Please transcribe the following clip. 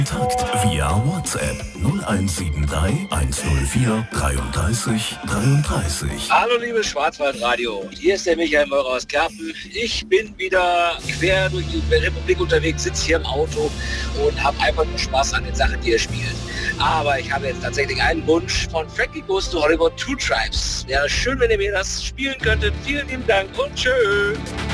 Kontakt via WhatsApp 0173 104 33 33. Hallo liebes Schwarzwaldradio, hier ist der Michael Meurer aus Kerpen. Ich bin wieder quer durch die Republik unterwegs, sitze hier im Auto und habe einfach nur Spaß an den Sachen, die ihr spielt. Aber ich habe jetzt tatsächlich einen Wunsch von Frankie Goes to Hollywood, Two Tribes. Wäre schön, wenn ihr mir das spielen könntet. Vielen lieben Dank und tschüss.